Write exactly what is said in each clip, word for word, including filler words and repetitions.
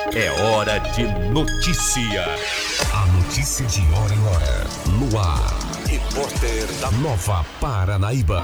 É hora de notícia. A notícia de hora em hora. No ar. Repórter da Nova Paranaíba.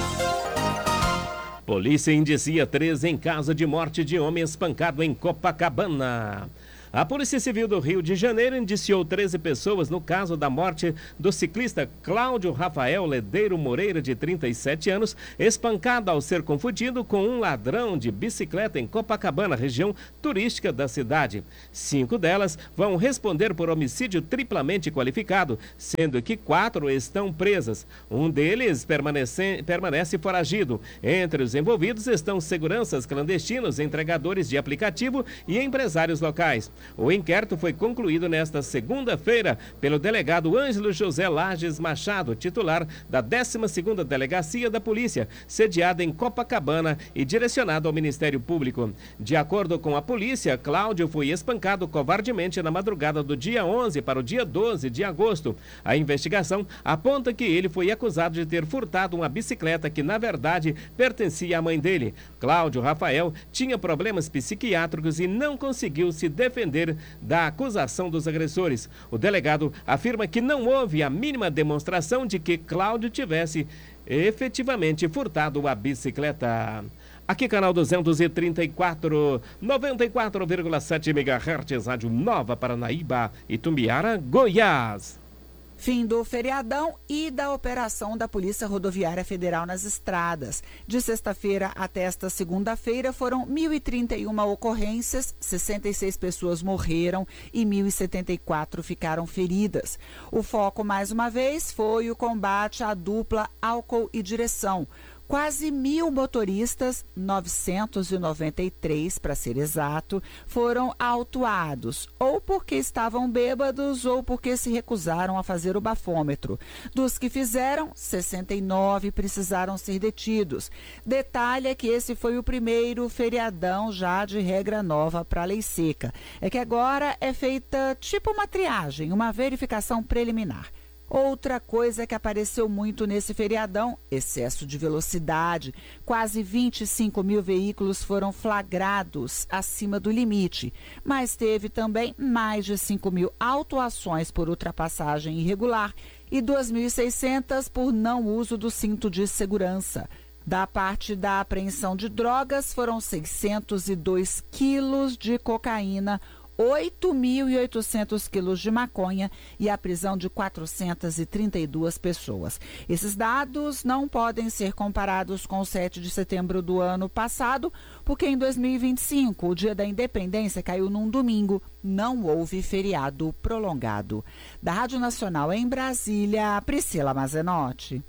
Polícia indicia três em caso de morte de homem espancado em Copacabana. A Polícia Civil do Rio de Janeiro indiciou treze pessoas no caso da morte do ciclista Cláudio Rafael Ledeiro Moreira, de trinta e sete anos, espancado ao ser confundido com um ladrão de bicicleta em Copacabana, região turística da cidade. Cinco delas vão responder por homicídio triplamente qualificado, sendo que quatro estão presas. Um deles permanece, permanece foragido. Entre os envolvidos estão seguranças clandestinos, entregadores de aplicativo e empresários locais. O inquérito foi concluído nesta segunda-feira pelo delegado Ângelo José Lages Machado, titular da décima segunda Delegacia da Polícia, sediada em Copacabana e direcionado ao Ministério Público. De acordo com a polícia, Cláudio foi espancado covardemente na madrugada do dia onze para o dia doze de agosto. A investigação aponta que ele foi acusado de ter furtado uma bicicleta que, na verdade, pertencia à mãe dele. Cláudio Rafael tinha problemas psiquiátricos e não conseguiu se defender da acusação dos agressores. O delegado afirma que não houve a mínima demonstração de que Cláudio tivesse efetivamente furtado a bicicleta. Aqui, canal duzentos e trinta e quatro, noventa e quatro vírgula sete megahertz, Rádio Nova Paranaíba, Itumbiara, Goiás. Fim do feriadão e da operação da Polícia Rodoviária Federal nas estradas. De sexta-feira até esta segunda-feira foram mil e trinta e uma ocorrências, sessenta e seis pessoas morreram e mil e setenta e quatro ficaram feridas. O foco, mais uma vez, foi o combate à dupla álcool e direção. Quase mil motoristas, novecentos e noventa e três para ser exato, foram autuados, ou porque estavam bêbados ou porque se recusaram a fazer o bafômetro. Dos que fizeram, sessenta e nove precisaram ser detidos. Detalhe é que esse foi o primeiro feriadão já de regra nova para a lei seca. É que agora é feita tipo uma triagem, uma verificação preliminar. Outra coisa que apareceu muito nesse feriadão, excesso de velocidade. Quase vinte e cinco mil veículos foram flagrados acima do limite, mas teve também mais de cinco mil autuações por ultrapassagem irregular e duas mil e seiscentas por não uso do cinto de segurança. Da parte da apreensão de drogas, foram seiscentos e dois quilos de cocaína, oito mil e oitocentos quilos de maconha e a prisão de quatrocentas e trinta e duas pessoas. Esses dados não podem ser comparados com o sete de setembro do ano passado, porque em dois mil e vinte e cinco, o Dia da Independência caiu num domingo, não houve feriado prolongado. Da Rádio Nacional em Brasília, Priscila Mazenotti.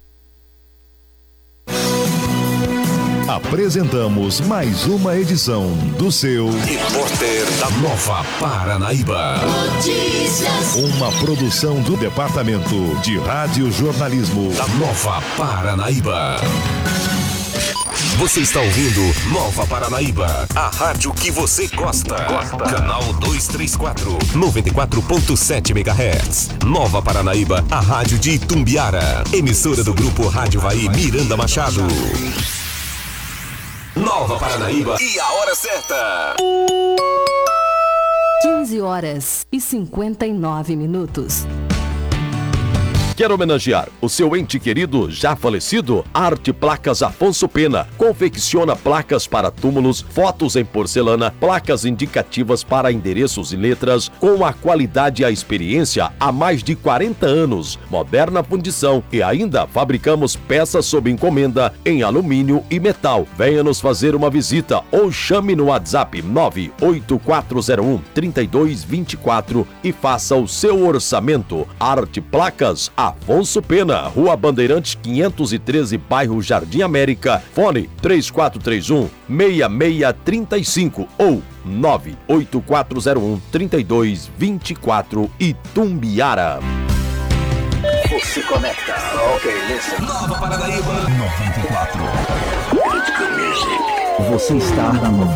Apresentamos mais uma edição do seu Repórter da Nova Paranaíba. Notícias. Uma produção do Departamento de Rádio Jornalismo da Nova Paranaíba. Você está ouvindo Nova Paranaíba, a rádio que você gosta. gosta. Canal duzentos e trinta e quatro, noventa e quatro ponto sete megahertz. Nova Paranaíba, a rádio de Itumbiara. Emissora do grupo Rádio Vai Miranda Machado. Nova Paranaíba e a hora certa. quinze horas e cinquenta e nove minutos. Quer homenagear o seu ente querido já falecido? Arte Placas Afonso Pena confecciona placas para túmulos, fotos em porcelana, placas indicativas para endereços e letras, com a qualidade e a experiência há mais de quarenta anos, moderna fundição e ainda fabricamos peças sob encomenda em alumínio e metal. Venha nos fazer uma visita ou chame no WhatsApp nove oito quatro zero um, três dois dois quatro e faça o seu orçamento. Arte Placas Afonso Pena, Rua Bandeirantes quinhentos e treze, bairro Jardim América, fone três quatro três um, seis seis três cinco ou nove oito quatro zero um, três dois dois quatro, Itumbiara. Você conecta. Ok, listen. Nova Paranaíba noventa e quatro. Você está na